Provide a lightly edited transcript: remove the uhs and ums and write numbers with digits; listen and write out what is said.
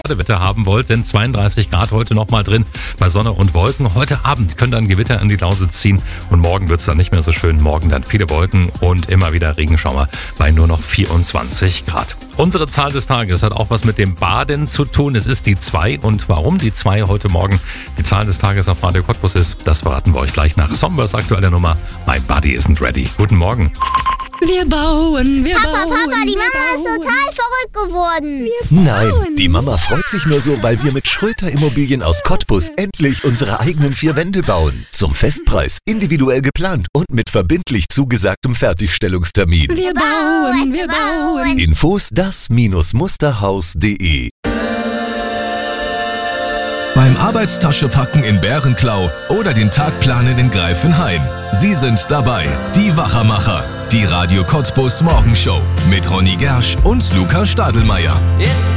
Badewetter haben wollt, denn 32 Grad heute nochmal drin bei Sonne und Wolken. Heute Abend können dann Gewitter in die Lausitz ziehen und morgen wird es dann nicht mehr so schön. Morgen dann viele Wolken und immer wieder Regenschauer bei nur noch 24 Grad. Unsere Zahl des Tages hat auch was mit dem Baden zu tun. Es ist die 2 und warum die 2 heute Morgen die Zahl des Tages auf Radio Cottbus ist, das verraten wir euch gleich nach Sombers aktueller Nummer My Body Isn't Ready. Guten Morgen. Wir bauen. Papa, die Mama ist total verrückt geworden. Nein, die Mama freut sich nur so, weil wir mit Schröter Immobilien aus Cottbus endlich unsere eigenen 4 Wände bauen. Zum Festpreis, individuell geplant und mit verbindlich zugesagtem Fertigstellungstermin. Wir bauen. Infos das-musterhaus.de. Beim Arbeitstasche-Packen in Bärenklau oder den Tag planen in Greifenhain. Sie sind dabei, die Wachermacher. Die Radio Cottbus Morgenshow mit Ronny Gersch und Luca Stadelmeier. It's